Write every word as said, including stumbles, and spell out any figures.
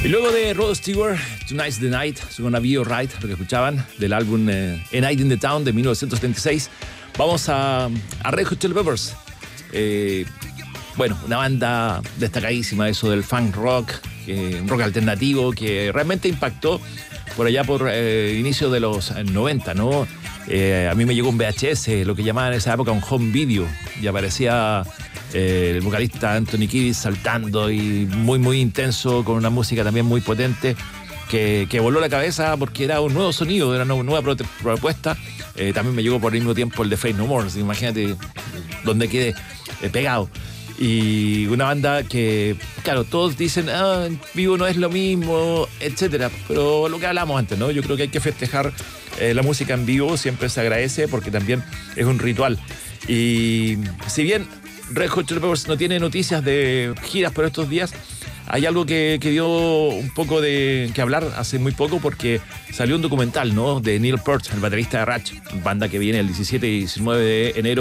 Y luego de Rod Stewart, Tonight's the Night, según Bio Right, lo que escuchaban, del álbum eh, A Night in the Town de mil novecientos setenta y seis, vamos a, a Red Hot Chili Peppers. Eh, bueno, una banda destacadísima, eso del funk rock, eh, un rock alternativo que realmente impactó por allá por eh, inicio de los noventa, ¿no? Eh, a mí me llegó un V H S, lo que llamaban en esa época un home video, y aparecía eh, el vocalista Anthony Kiedis saltando y muy muy intenso, con una música también muy potente que, que voló la cabeza porque era un nuevo sonido, era una nueva pro- propuesta. Eh, también me llegó por el mismo tiempo el de Faith No More, imagínate donde quede eh, pegado. Y una banda que, claro, todos dicen, ah, en vivo no es lo mismo, etcétera. Pero lo que hablamos antes, ¿no? Yo creo que hay que festejar eh, la música en vivo, siempre se agradece porque también es un ritual. Y si bien Red Hot Chili Peppers no tiene noticias de giras por estos días, hay algo que, que dio un poco de que hablar hace muy poco porque salió un documental, ¿no? De Neil Peart, el baterista de Rush, banda que viene el diecisiete y diecinueve de enero